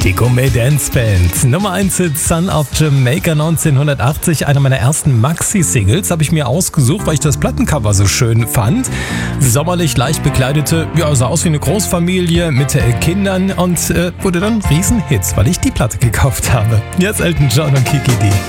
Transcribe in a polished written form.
Die Gourmet Dance Band. Nummer 1 Hit Son of Jamaica 1980. Einer meiner ersten Maxi-Singles habe ich mir ausgesucht, weil ich das Plattencover so schön fand. Sommerlich leicht bekleidete, sah aus wie eine Großfamilie mit Kindern und wurde dann Riesenhits, weil ich die Platte gekauft habe. Jetzt Elton John und Kiki D.